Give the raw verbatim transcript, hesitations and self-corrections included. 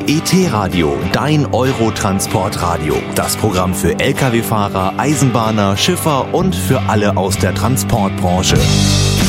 E T-Radio, dein Eurotransportradio. Das Programm für Lkw-Fahrer, Eisenbahner, Schiffer und für alle aus der Transportbranche.